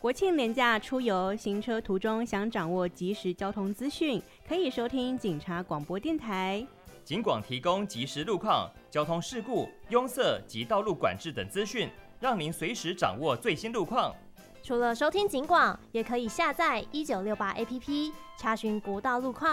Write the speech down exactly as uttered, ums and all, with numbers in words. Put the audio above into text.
国庆连假出游，行车途中想掌握即时交通资讯，可以收听警察广播电台。 警广提供即时路况、交通事故、拥塞及道路管制等资讯，让您随时掌握最新路况。 除了收听警广，也可以下载一九六八 A P P 查询国道路况。